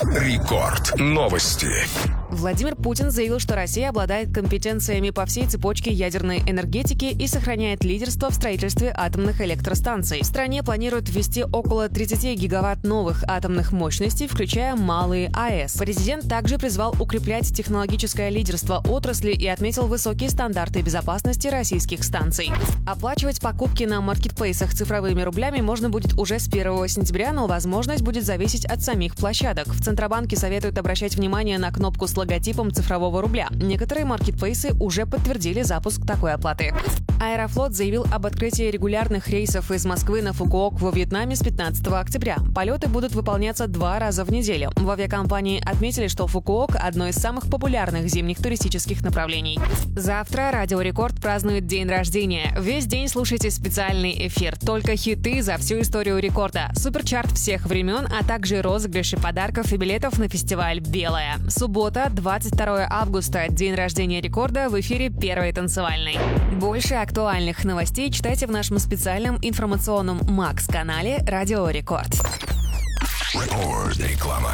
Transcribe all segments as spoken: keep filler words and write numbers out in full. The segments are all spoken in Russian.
Рекорд. Новости. Владимир Путин заявил, что Россия обладает компетенциями по всей цепочке ядерной энергетики и сохраняет лидерство в строительстве атомных электростанций. В стране планируют ввести около тридцати гигаватт новых атомных мощностей, включая малые АЭС. Президент также призвал укреплять технологическое лидерство отрасли и отметил высокие стандарты безопасности российских станций. Оплачивать покупки на маркетплейсах цифровыми рублями можно будет уже с первого сентября, но возможность будет зависеть от самих площадок. В Центробанке советуют обращать внимание на кнопку с логотипом цифрового рубля. Некоторые маркетплейсы уже подтвердили запуск такой оплаты. Аэрофлот заявил об открытии регулярных рейсов из Москвы на Фукуок во Вьетнаме с пятнадцатого октября. Полеты будут выполняться два раза в неделю. В авиакомпании отметили, что Фукуок – одно из самых популярных зимних туристических направлений. Завтра Радио Рекорд празднует день рождения. Весь день слушайте специальный эфир. Только хиты за всю историю рекорда. Суперчарт всех времен, а также розыгрыши подарков и билетов на фестиваль «Белая». Суббота, двадцать второго августа, день рождения рекорда, в эфире Первой танцевальной. Больше актуальных новостей читайте в нашем специальном информационном Макс-канале «Радио Рекорд». Рекорд. Реклама.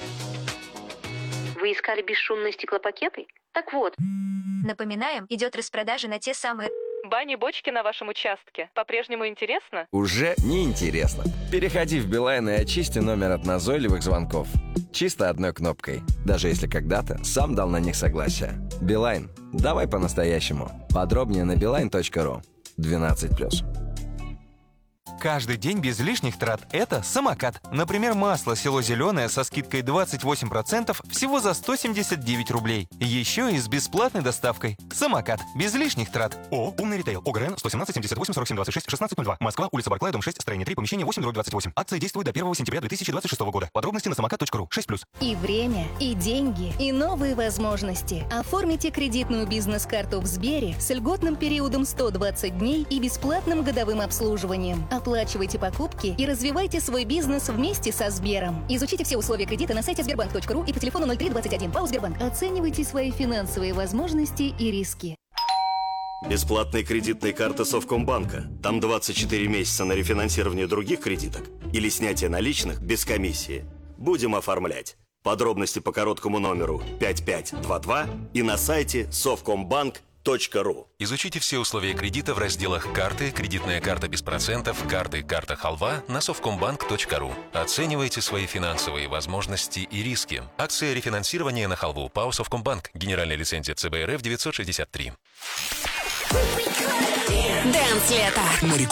Вы искали бесшумные стеклопакеты? Так вот. Напоминаем, идет распродажа на те самые... Бани-бочки на вашем участке. По-прежнему интересно? Уже не интересно. Переходи в Билайн и очисти номер от назойливых звонков. Чисто одной кнопкой. Даже если когда-то сам дал на них согласие. Билайн. Давай по-настоящему. Подробнее на билайн точка ру. двенадцать плюс. Каждый день без лишних трат – это самокат. Например, масло село зеленое со скидкой двадцать восемь процентов всего за сто семьдесят девять рублей. Еще и с бесплатной доставкой. Самокат. Без лишних трат. О, умный ритейл. ОГРН сто семнадцать семьдесят восемь сорок семь двадцать шесть шестнадцать ноль два. Москва, улица Барклая, дом шесть, строение три, помещение восемь двадцать восемь. Акция действует до первого сентября две тысячи двадцать шестого года. Подробности на самокат точка ру. шесть плюс. И время, и деньги, и новые возможности. Оформите кредитную бизнес-карту в Сбере с льготным периодом сто двадцать дней и бесплатным годовым обслуживанием. Оплачивайте покупки и развивайте свой бизнес вместе со Сбером. Изучите все условия кредита на сайте сбербанк точка ру и по телефону ноль три двадцать один. ПАО «Сбербанк». Оценивайте свои финансовые возможности и риски. Бесплатные кредитные карты Совкомбанка. Там двадцать четыре месяца на рефинансирование других кредиток или снятие наличных без комиссии. Будем оформлять. Подробности по короткому номеру пять пять два два и на сайте совкомбанк точка ру. Изучите все условия кредита в разделах «Карты», «Кредитная карта без процентов», «Карты», «Карта Халва» на совкомбанк точка ру. Оценивайте свои финансовые возможности и риски. Акция рефинансирования на халву. ПАО «Совкомбанк». Генеральная лицензия ЦБ РФ девятьсот шестьдесят три. Дэнс лето. На Рекорд.